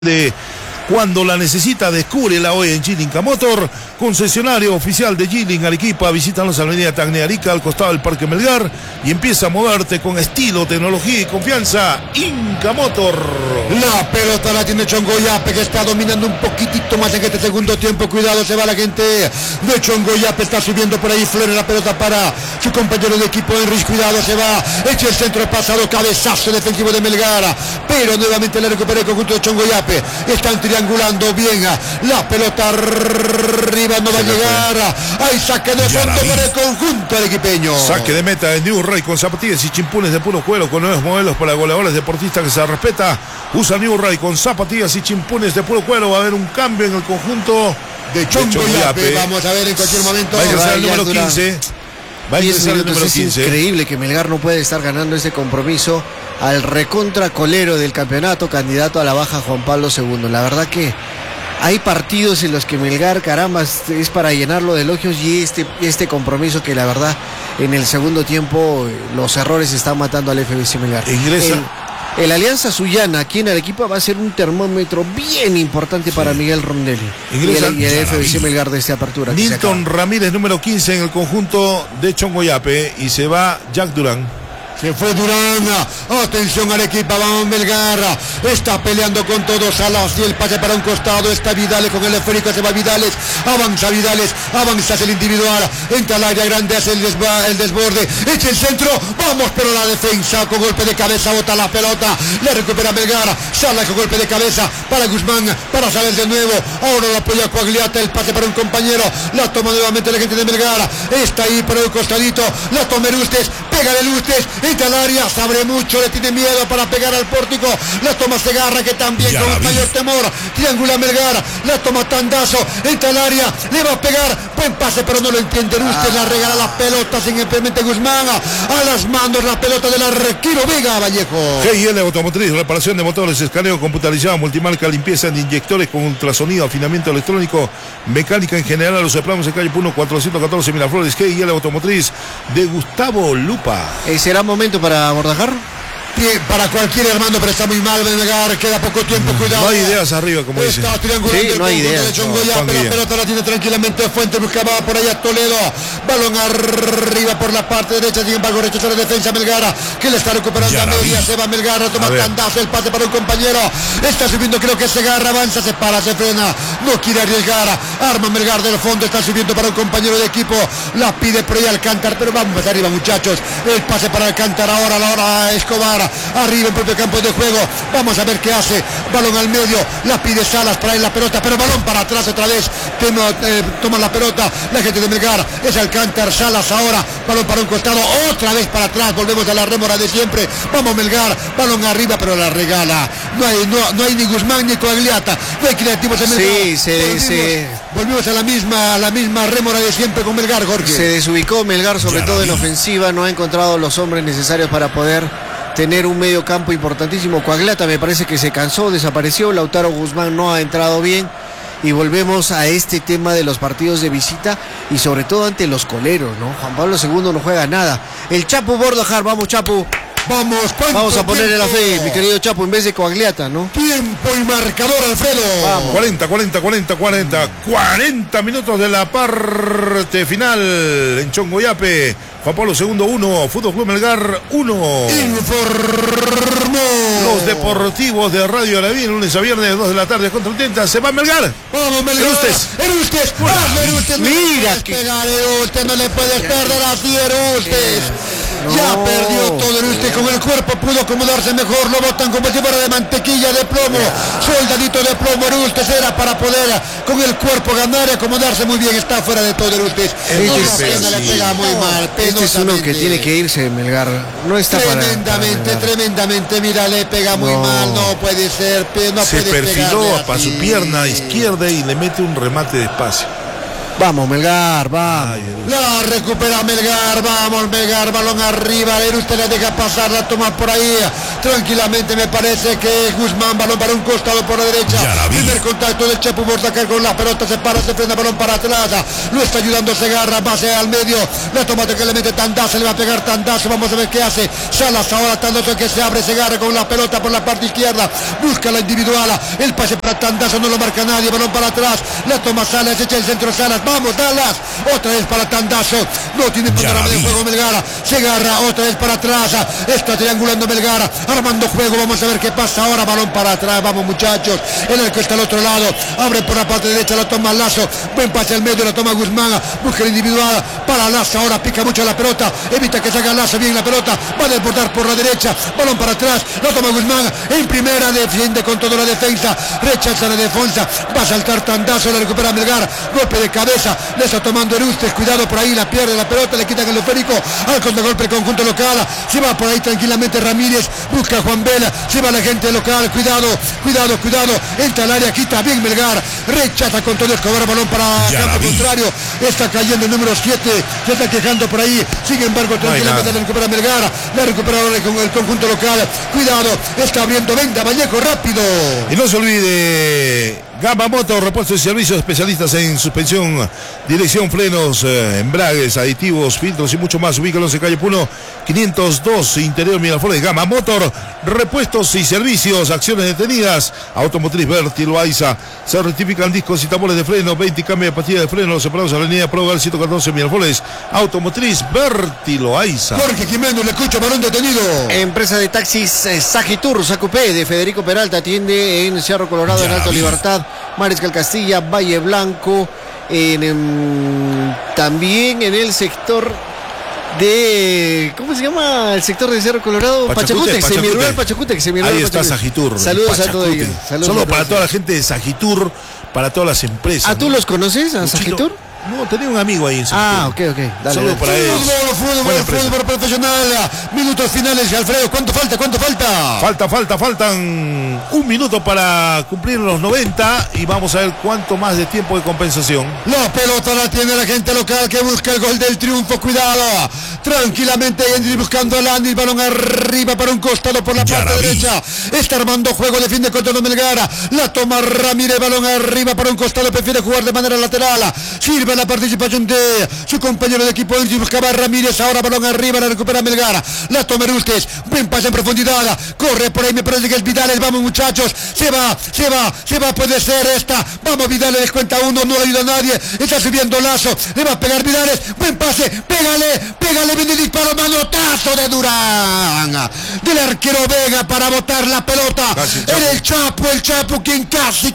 de cuando la necesita, descúbrela hoy en Jilinka Motor, concesionario oficial de Jilin Arequipa. Visítanos en la avenida Tacnearica, al costado del Parque Melgar, y empieza a moverte con estilo, tecnología y confianza. Inca Motor. La pelota la tiene Chongoyape, que está dominando un poquitito más en este segundo tiempo. Cuidado, se va la gente de Chongoyape, está subiendo por ahí Flores, la pelota para su compañero de equipo Enrich. Cuidado, se va, echa el centro pasado, cabezazo defensivo de Melgar, pero nuevamente la recupera el conjunto de Chongoyape. Están triangulando bien, la pelota arriba, no va a llegar. Hay saque de fondo para el conjunto arequipeño. Saque de meta de New Ray con zapatillas y chimpunes de puro cuero, con nuevos modelos para goleadores deportistas que se respeta. Usa New Ray con zapatillas y chimpunes de puro cuero. Va a haber un cambio en el conjunto de Chongoyape. Vamos a ver en cualquier momento. Va a ingresar el número 15. Va a ingresar el número 15. Es increíble que Melgar no puede estar ganando este compromiso al recontra colero del campeonato, candidato a la baja Juan Pablo II. La verdad que hay partidos en los que Melgar, caramba, es para llenarlo de elogios, y este compromiso que la verdad en el segundo tiempo los errores están matando al FBC Melgar. Ingresa. El Alianza Sullana aquí en Arequipa va a ser un termómetro bien importante para Miguel Rondelli y el FBC Melgar de esta apertura. Nilton Ramírez, número 15 en el conjunto de Chongoyape, y se va Jack Durán. Se fue Durán, atención Arequipa, vamos Melgar, está peleando con todos, Salas y el pase para un costado, está Vidales con el esférico, se va Vidales, avanza hacia el individual, entra al área grande, hace el desborde, echa el centro, vamos, pero la defensa con golpe de cabeza, bota la pelota, le recupera Melgar, Salas con golpe de cabeza para Guzmán, para Salas de nuevo, ahora la apoya Coagliata, el pase para un compañero, la toma nuevamente la gente de Melgar, está ahí por el costadito, la toma Erustes, pega de Erustes, entra al área, se abre mucho, le tiene miedo para pegar al pórtico, la toma Segarra, que también con mayor temor, triangula Melgar, la toma Tandazo, entra al área, le va a pegar, buen pase, pero no lo entiende Erustes, la regala la pelota simplemente Guzmán, a las manos la pelota del arquero Vega Vallejo. GIL Automotriz, reparación de motores, escaneo computarizado, multimarca, limpieza de inyectores con ultrasonido, afinamiento electrónico, mecánica en general. Los soplamos en calle Puno 414 Miraflores. GIL Automotriz de Gustavo Lupa. ¿Será momento para abordajar? Para cualquier hermano, pero está muy mal Melgar, queda poco tiempo, cuidado. No hay ideas arriba, como dice. Está triangulando, sí, no hay ideas. La pelota la tiene tranquilamente Fuente, buscaba por allá Toledo, balón arriba por la parte derecha, sin embargo rechaza la defensa Melgar, que le está recuperando a media, se va Melgar, toma Tandazo, el pase para un compañero, está subiendo, creo que Segarra, avanza, se para, se frena, no quiere arriesgar, arma Melgar del fondo, está subiendo para un compañero de equipo, la pide por ahí Alcántara, pero vamos arriba muchachos, el pase para Alcántara, ahora la hora Escobar, arriba en propio campo de juego, vamos a ver qué hace, balón al medio, la pide Salas, trae la pelota, pero balón para atrás otra vez, toma la pelota, la gente de Melgar, es Alcántara, Salas ahora, balón para un costado, otra vez para atrás, volvemos a la rémora de siempre, vamos Melgar, balón arriba, pero la regala, no hay ni Guzmán ni Coagliata, no hay creativos en Melgar. Volvimos a la misma rémora de siempre con Melgar, Jorge. Se desubicó Melgar, sobre todo en ofensiva, no ha encontrado los hombres necesarios para poder tener un medio campo importantísimo. Coagliata me parece que se cansó, desapareció, Lautaro Guzmán no ha entrado bien, y volvemos a este tema de los partidos de visita y sobre todo ante los coleros, ¿no? Juan Pablo II no juega nada. El Chapu Bordojar, vamos Chapu. Vamos a ponerle la fe, mi querido Chapo, en vez de Coagliata, ¿no? Tiempo y marcador, Alfredo. Vamos. 40 minutos de la parte final en Chongoyape. Juan Pablo II 1, Fútbol Club Melgar 1. Informó los deportivos de Radio Araví, lunes a viernes 2 de la tarde contra Utenta. Se va Melgar. Vamos Melgar. Erustes. Mira que Erustes, no le puedes perder así, Erustes. No. Ya perdió todo Erustes, con el cuerpo pudo acomodarse mejor, lo botan como si fuera de mantequilla de plomo, soldadito de plomo Erustes era para poder con el cuerpo ganar y acomodarse muy bien, está fuera de todo Erustes. Le pega muy mal. Este es uno que tiene que irse Melgar, no está tremendamente, mira, le pega muy mal, no puede ser, no se puede perfiló para su pierna izquierda y le mete un remate de espacio. Vamos Melgar, vamos. La recupera Melgar, vamos Melgar, balón arriba, Erustes la deja pasar, la toma por ahí, tranquilamente me parece que Guzmán, balón para un costado por la derecha, primer contacto del Chapu Bordacar con la pelota, se para, se frena, balón para atrás, lo está ayudando Segarra, base al medio, la toma que le mete Tandazo, le va a pegar Tandazo, vamos a ver qué hace Salas, ahora Tandazo que se abre, Segarra con la pelota por la parte izquierda, busca la individual, el pase para Tandazo, no lo marca nadie, balón para atrás, la toma Salas, echa el centro Salas, vamos Salas, otra vez para Tandazo, no tiene panorama de juego Melgar, Segarra, otra vez para atrás, está triangulando Melgar, armando juego, vamos a ver qué pasa ahora, balón para atrás, vamos muchachos, el arco está al otro lado, abre por la parte derecha, la toma Lazo, buen pase al medio, la toma Guzmán, busca el individual, para Lazo, ahora pica mucho la pelota, evita que salga Lazo bien la pelota, va a desbordar por la derecha, balón para atrás, la toma Guzmán, en primera defiende con toda la defensa, rechaza la defensa, va a saltar Tandazo, la recupera Melgar, golpe de cabeza, le está tomando Erustes, cuidado por ahí, la pierde la pelota, le quitan el esférico, al contragolpe el conjunto local, se va por ahí tranquilamente Ramírez, busca a Juan Vela, se va la gente local, cuidado, entra al área, quita bien Melgar, rechaza con todo Escobar, balón para campo contrario, está cayendo el número 7, se está quejando por ahí, sin embargo tranquilamente la recupera Melgar, la recupera ahora con el conjunto local, cuidado, está abriendo venta Vallejo, rápido. Y no se olvide, Gama Motor, repuesto y servicios especialistas en suspensión, dirección, frenos, embragues, aditivos, filtros y mucho más. Ubícalos en calle Puno 502, interior Miraflores. Gama Motor, repuestos y servicios, acciones detenidas, automotriz Berti Loaiza, se rectifican discos y tambores de freno, 20 cambio de pastillas de freno, separados a la avenida Progal 114 Miraflores, automotriz Berti Loaiza. Jorge Jiménez, le escucho, balón detenido. Empresa de taxis Sagitur, Sacupé, de Federico Peralta, atiende en Cerro Colorado, en Alto Libertad, Mariscal Castilla, Valle Blanco, también en el sector de, ¿cómo se llama? El sector de Cerro Colorado, Pachacútec, Semirural Pachacútec. Ahí está Sagitur. Saludos a todos ellos. Solo para toda la gente de Sagitur, para todas las empresas. ¿Ah, tú los conoces a Sagitur? No, tenía un amigo ahí en Sagitur. Ah, ok. Dale, solo para ellos. Fútbol profesional. Minutos finales, Alfredo. ¿Cuánto falta? Faltan un minuto para cumplir los 90 y vamos a ver cuánto más de tiempo de compensación. La pelota la tiene la gente local que busca el gol del triunfo. Cuidado. Tranquilamente Hendry buscando a Landy. Balón arriba para un costado por la parte derecha. Está armando juego. Defiende contra Melgar. La toma Ramírez. Balón arriba para un costado. Prefiere jugar de manera lateral. Sirve la participación de su compañero de equipo. Hendry buscaba a Ramírez. Ahora balón arriba. La recupera Melgar. La toma Erustes. Buen pase en profundidad. Corre por ahí. Me parece que es Vidales. Vamos muchachos. Se va. Puede ser esta. Vamos Vidales. Descuenta uno. No le ayuda a nadie. Está subiendo Lazo. Le va a pegar Vidales. Buen pase. Pégale. Viene el disparo. Manotazo de Durán. Del arquero Vega para botar la pelota. Era el Chapo quien casi.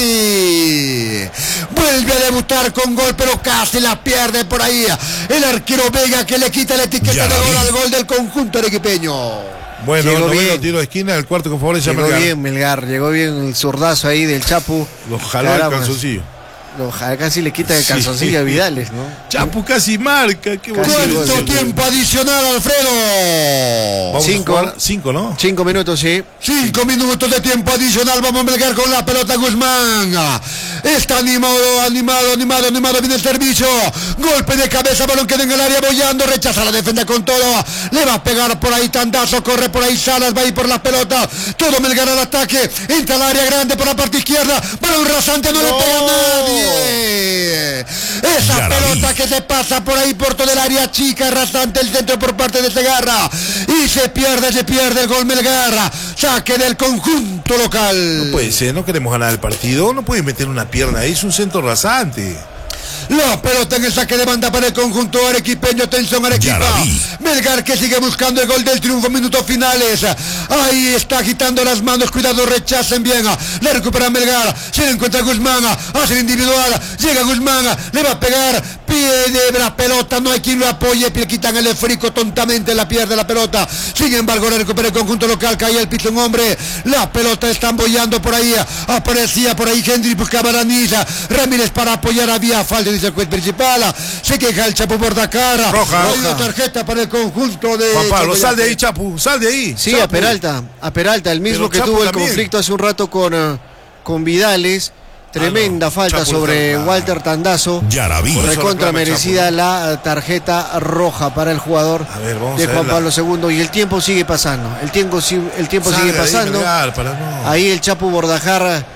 Vuelve a debutar con gol, pero casi la pierde por ahí. El arquero Vega que le quita la etiqueta de gol al gol del conjunto arequipeño. Bueno, el noveno tiro de esquina, el cuarto con favorece a Melgar. Llegó bien el zurdazo ahí del Chapu. Lo jaló el calzoncillo. Casi le quita el calzoncillo a Vidales, ¿no? Chapu casi marca. ¿Cuánto tiempo adicional, Alfredo? Vamos 5, ¿no? 5 minutos, sí. 5 minutos de tiempo adicional. Vamos a Melgar con la pelota Guzmán. Está animado. Viene el servicio. Golpe de cabeza, balón queda en el área bollando. Rechaza la defensa con todo. Le va a pegar por ahí Tandazo. Corre por ahí Salas. Va a ir por la pelota. Todo Melgar al ataque. Entra al área grande por la parte izquierda. Balón rasante. No le pega a nadie. Esa pelota que se pasa por ahí por todo el área chica, rasante el centro por parte de Segarra y se pierde el gol Melgar, saque del conjunto local. No puede ser, no queremos ganar el partido, no puede meter una pierna ahí, es un centro rasante. La pelota en el saque de banda para el conjunto arequipeño. Atención Arequipa. Melgar que sigue buscando el gol del triunfo. Minutos finales. Ahí está agitando las manos. Cuidado, rechacen bien. Le recupera Melgar. Se le encuentra Guzmán. Hace el individual. Llega Guzmán. Le va a pegar. Pierde la pelota. No hay quien lo apoye. Le quitan el esférico tontamente. La pierde la pelota. Sin embargo, le recupera el conjunto local. Cae el piso un hombre. La pelota está embollando por ahí. Aparecía por ahí Hendry. Buscaba a Danisa. Ramírez para apoyar. Había falta, dice el juez principal. Se queja el Chapo Bordacar. Roja. Tarjeta para el conjunto de Juan Pablo, sal de ahí, Chapu, sal de ahí. Sí, Chapu. A Peralta, el mismo que Chapu tuvo el también. conflicto hace un rato con Vidales. Tremenda falta Chapo sobre Walter Tandazo. Recontra merecida la tarjeta roja para el jugador de Juan Pablo II. Y el tiempo sigue pasando. El tiempo sigue pasando. Ahí el Chapo Bordajar.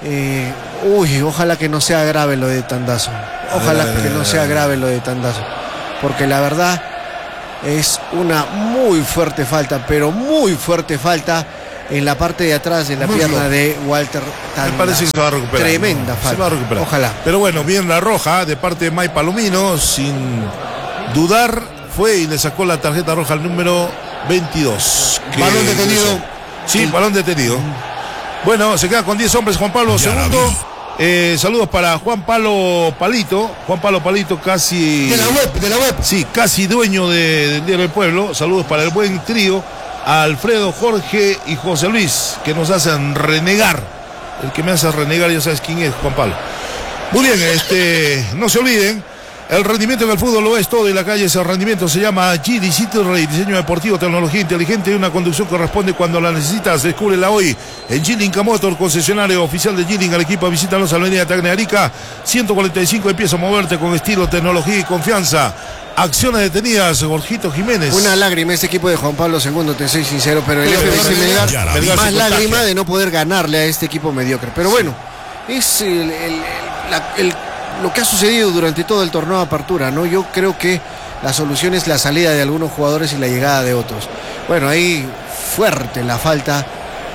Ojalá que no sea grave lo de Tandazo. Ojalá que no sea grave lo de Tandazo. Porque la verdad es una muy fuerte falta, pero muy fuerte falta en la parte de atrás de la pierna de Walter Tandazo. Me parece que se va a recuperar. Tremenda falta. Se va a recuperar. Ojalá. Pero bueno, bien la roja de parte de May Palomino, sin dudar, fue y le sacó la tarjeta roja al número 22. Balón detenido. Sí, balón detenido. Bueno, se queda con 10 hombres Juan Pablo II. Saludos para Juan Pablo Palito. Juan Pablo Palito, casi... De la web. Sí, casi dueño del Diario del Pueblo. Saludos para el buen trío. A Alfredo, Jorge y José Luis, que nos hacen renegar. El que me hace renegar, ya sabes quién es, Juan Pablo. Muy bien, no se olviden, el rendimiento en el fútbol lo es todo y la calle ese rendimiento se llama Gidi City Rey, diseño deportivo, tecnología inteligente y una conducción que responde cuando la necesitas. Descúbrela hoy en Jilin Motor, concesionario oficial de Jilin Arequipa. Visítanos a la avenida Tacne Arica 145. Empieza a moverte con estilo, tecnología y confianza. Acciones detenidas, Jorgito Jiménez. Una lágrima este equipo de Juan Pablo II, te soy sincero, pero el FBC Melgar más lágrima de no poder ganarle a este equipo mediocre. Pero bueno, es lo que ha sucedido durante todo el torneo de apertura, ¿no? Yo creo que la solución es la salida de algunos jugadores y la llegada de otros. Bueno, ahí fuerte la falta.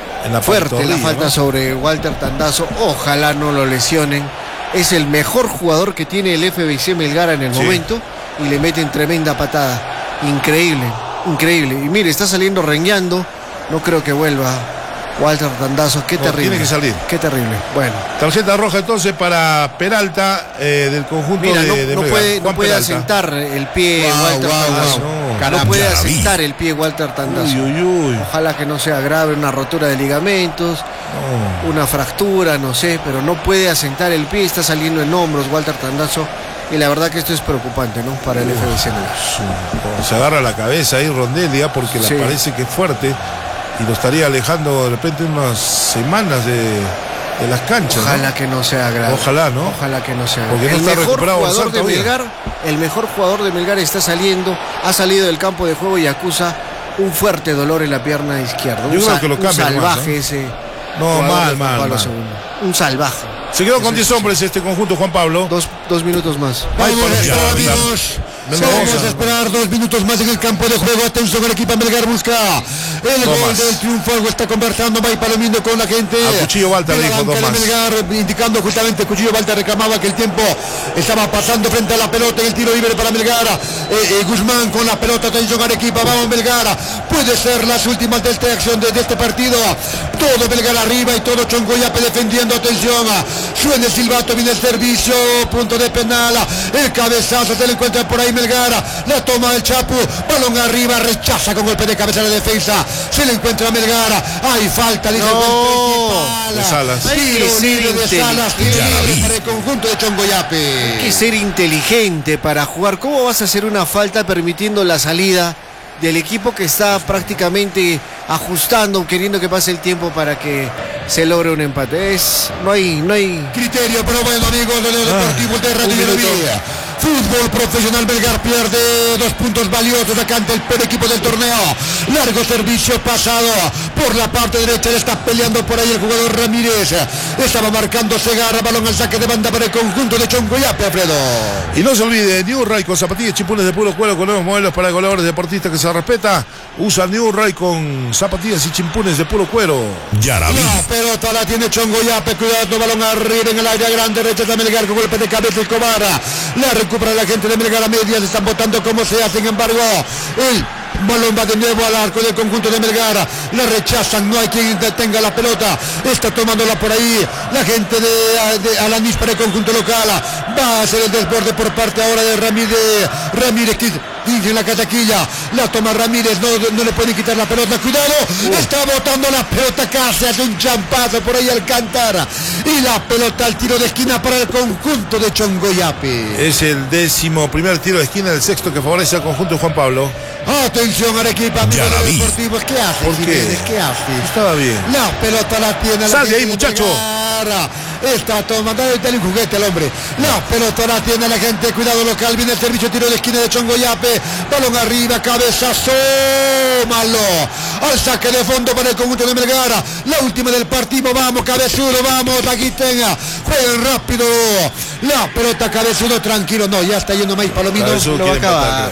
¿No? Sobre Walter Tandazo. Ojalá no lo lesionen. Es el mejor jugador que tiene el FBC Melgar en el momento. Y le meten tremenda patada. Increíble. Y mire, está saliendo rengueando. No creo que vuelva Walter Tandazo. Qué terrible. Tiene que salir. Qué terrible. Bueno. Tarjeta roja entonces para Peralta del conjunto de no puede asentar el pie Walter Tandazo. No puede asentar el pie Walter Tandazo. Ojalá que no sea grave, una rotura de ligamentos, una fractura, no sé, pero no puede asentar el pie. Está saliendo en hombros Walter Tandazo. Y la verdad que esto es preocupante, ¿no? Para el FBC. Se agarra la cabeza ahí Rondelia porque le parece que es fuerte y lo estaría alejando de repente unas semanas de las canchas. Ojalá que no sea grave. Ojalá, ¿no? Ojalá que no sea grave. Porque no está recuperado el mejor jugador de Melgar ha salido del campo de juego y acusa un fuerte dolor en la pierna izquierda. Yo creo que lo cambia. Un salvaje ese. No, mal. Un salvaje. Se quedó con 10 hombres este conjunto, Juan Pablo. Dos minutos más. Vamos a esperar 2 minutos más en el campo de juego. Atención, el equipo Melgar busca el gol del triunfo. Algo está conversando May Palomino con la gente. A Cuchillo Walter dijo Melgar, indicando justamente Cuchillo Walter reclamaba que el tiempo estaba pasando frente a la pelota en el tiro libre para Melgar. Guzmán con la pelota. Atención, Arequipa. Vamos, Melgar. Puede ser las últimas de esta acción de este partido. Todo Melgar arriba y todo Chongoyape defendiendo. Atención. Suena el silbato, viene el servicio. Punto de penal. El cabezazo se le encuentra por ahí Melgar. La toma el Chapo. Balón arriba. Rechaza con golpe de cabeza la defensa. Se le encuentra Melgar. Hay falta. Dice de Salas. Tiro libre de Salas. Tiro libre para el conjunto de Chongoyape. Hay que ser inteligente para jugar. ¿Cómo vas a hacer una falta permitiendo la salida del equipo que está prácticamente ajustando, queriendo que pase el tiempo para que se logre un empate? No hay criterio, pero bueno, amigos de los deportivos de Radio Melodía. Fútbol profesional, Melgar pierde 2 puntos valiosos acá ante el peor equipo del torneo. Largo servicio pasado por la parte derecha, le está peleando por ahí el jugador Ramírez. Estaba marcando Segarra, balón al saque de banda para el conjunto de Chongoyape, Alfredo. Y no se olvide, New Ray con zapatillas chimpunes de puro cuero con nuevos modelos para goleadores deportistas que se respeta. Usa New Ray con zapatillas y chimpunes de puro cuero. La pelota la tiene Chongoyape, cuidado, balón arriba en el área grande, rechaza Melgar con golpe de cabeza y Cobarra. La recupera la gente de Melgar a medias, están votando como sea, sin embargo, el balón va de nuevo al arco del conjunto de Melgar, la rechazan, no hay quien detenga la pelota, está tomándola por ahí la gente de Alanis para el conjunto local, va a hacer el desborde por parte ahora de Ramírez en la cataquilla, la toma Ramírez, no le pueden quitar la pelota, cuidado, está botando la pelota, casi hace un champazo por ahí Alcántara, y la pelota al tiro de esquina para el conjunto de Chongoyape. Es el 11º tiro de esquina, el 6º que favorece al conjunto de Juan Pablo. Atención, Arequipa, amigos de los deportivos, ¿qué hace? ¿Por qué? ¿Qué hace? Estaba bien. La pelota la tiene. Sal de ahí, muchacho. Melgar. Está tomando el juguete el hombre. La pelota la tiene la gente. Cuidado local. Viene el servicio. Tiro de esquina de Chongoyape. Balón arriba. Cabezazo. Malo. Al saque de fondo para el conjunto de Melgar. La última del partido. Vamos, Cabezudo. Vamos, Aguitenga. Jueguen rápido. La pelota, Cabezudo. Tranquilo. No, ya está yendo Maíz Palomino. Lo va a acabar.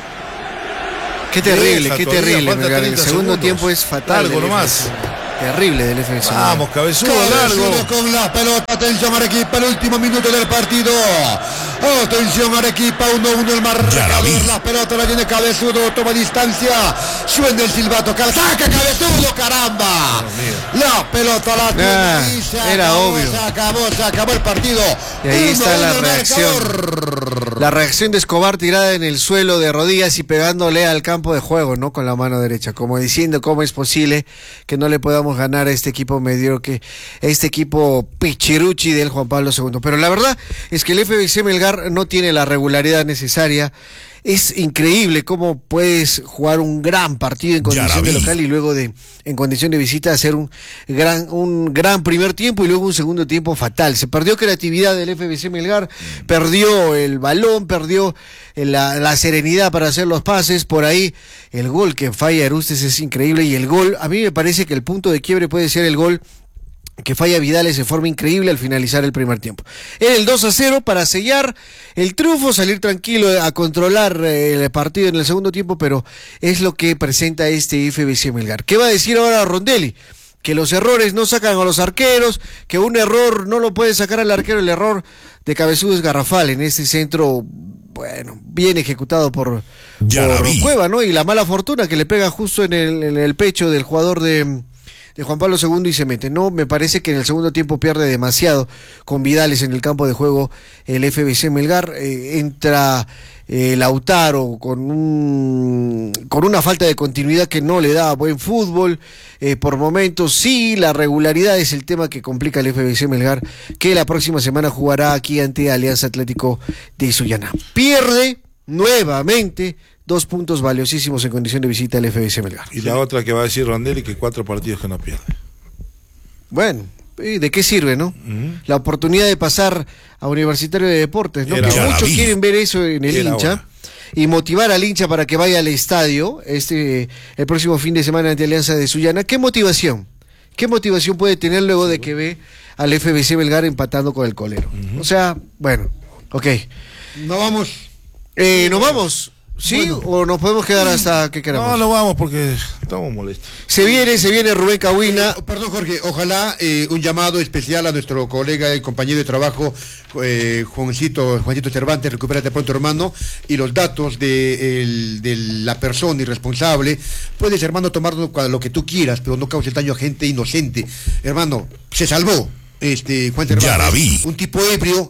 Qué terrible, qué terrible. Melgar. El segundo tiempo es fatal. Algo nomás. Terrible del FBC. Vamos, Cabezudo, largo. Con la pelota, atención Arequipa, el último minuto del partido. Atención Arequipa, 1-1 el marcador. La pelota la tiene Cabezudo, toma distancia. Suena el silbato, saca Cabezudo, caramba. La pelota la tiene. Era obvio. Se acabó el partido. Y ahí está la reacción. La reacción de Escobar tirada en el suelo de rodillas y pegándole al campo de juego, ¿no? Con la mano derecha, como diciendo cómo es posible que no le podamos ganar a este equipo mediocre, este equipo pichiruchi del Juan Pablo II. Pero la verdad es que el FBC Melgar no tiene la regularidad necesaria. Es increíble cómo puedes jugar un gran partido en condición de local y luego en condición de visita hacer un gran primer tiempo y luego un segundo tiempo fatal. Se perdió creatividad del FBC Melgar, perdió el balón, perdió la serenidad para hacer los pases. Por ahí el gol que falla Erustes es increíble, y el gol, a mí me parece que el punto de quiebre puede ser el gol que falla Vidales de forma increíble al finalizar el primer tiempo. Era el 2-0 para sellar el triunfo, salir tranquilo a controlar el partido en el segundo tiempo, pero es lo que presenta este FBC Melgar. ¿Qué va a decir ahora Rondelli? Que los errores no sacan a los arqueros, que un error no lo puede sacar al arquero. El error de Cabezudo es garrafal en este centro, bueno, bien ejecutado por Cueva, ¿no? Y la mala fortuna que le pega justo en el pecho del jugador de Juan Pablo II y se mete. No, me parece que en el segundo tiempo pierde demasiado con Vidales en el campo de juego el FBC Melgar. Entra Lautaro con una falta de continuidad que no le da buen fútbol. Por momentos sí, la regularidad es el tema que complica el FBC Melgar, que la próxima semana jugará aquí ante Alianza Atlético de Sullana. Pierde nuevamente 2 puntos valiosísimos en condición de visita al FBC Melgar. Y la otra que va a decir Rondelli, que 4 partidos que no pierde. Bueno, ¿de qué sirve, no? La oportunidad de pasar a Universitario de Deportes, ¿no? Que muchos quieren ver eso en el hincha y motivar al hincha para que vaya al estadio el próximo fin de semana ante Alianza de Sullana. ¿Qué motivación? ¿Qué motivación puede tener luego de que ve al FBC Melgar empatando con el Colero? O sea, bueno, ok. ¿No vamos? ¿Nos vamos? ¿Sí? Bueno. ¿O nos podemos quedar hasta que queramos? No vamos porque estamos molestos. Se viene Rubén Cahuina. Perdón, Jorge, ojalá un llamado especial a nuestro colega y compañero de trabajo, Juancito Cervantes, recupérate pronto, hermano, y los datos de la persona irresponsable. Puedes, hermano, tomar lo que tú quieras, pero no causes daño a gente inocente. Hermano, se salvó Juan Cervantes, un tipo ebrio,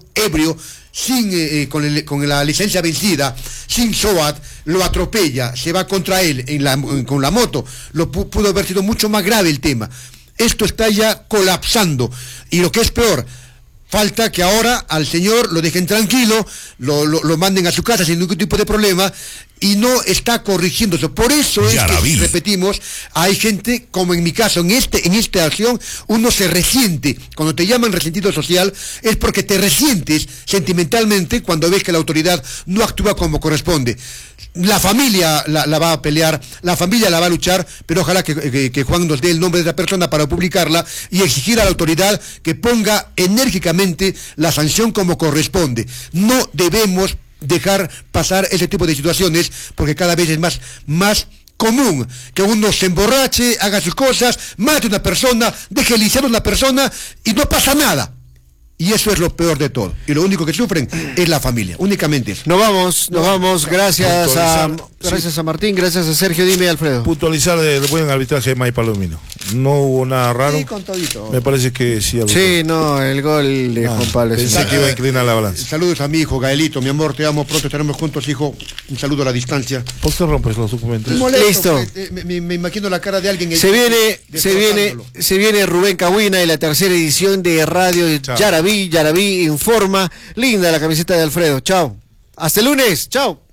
sin con la licencia vencida, sin SOAT, lo atropella, se va contra él con la moto. Pudo haber sido mucho más grave el tema. Esto está ya colapsando, y lo que es peor, falta que ahora al señor lo dejen tranquilo, lo manden a su casa sin ningún tipo de problema, y no está corrigiéndose. Por eso es que, repetimos, hay gente, como en mi caso, en esta acción, uno se resiente. Cuando te llaman resentido social, es porque te resientes sentimentalmente cuando ves que la autoridad no actúa como corresponde. La familia la va a pelear, la familia la va a luchar, pero ojalá que Juan nos dé el nombre de esa persona para publicarla y exigir a la autoridad que ponga enérgicamente la sanción como corresponde. No debemos dejar pasar ese tipo de situaciones, porque cada vez es más común que uno se emborrache, haga sus cosas, mate a una persona, deje lisiar a una persona y no pasa nada. Y eso es lo peor de todo. Y lo único que sufren es la familia, únicamente eso. Nos vamos. Gracias a Martín, gracias a Sergio. Dime, Alfredo. Puntualizar el buen arbitraje de May Palomino. No hubo nada raro. Sí, con todito. Me parece que sí. Sí, no, el gol de Juan Pablo. Pensé que iba a inclinar la balanza. Saludos a mi hijo, Gaelito, mi amor, te amo, pronto estaremos juntos, hijo. Un saludo a la distancia. ¿Por qué rompes los documentos? Listo. Me imagino la cara de alguien. Se viene Rubén Cahuina en la tercera edición de Radio Yaraví Informa. Linda la camiseta de Alfredo. Chao. Hasta el lunes. Chao.